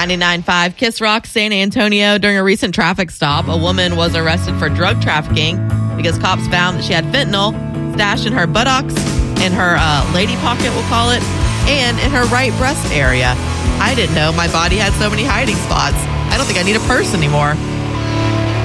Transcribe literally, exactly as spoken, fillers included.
ninety-nine point five Kiss Rock, San Antonio. During a recent traffic stop, a woman was arrested for drug trafficking because cops found that she had fentanyl stashed in her buttocks, in her uh, lady pocket, we'll call it, and in her right breast area. I didn't know my body had so many hiding spots. I don't think I need a purse anymore.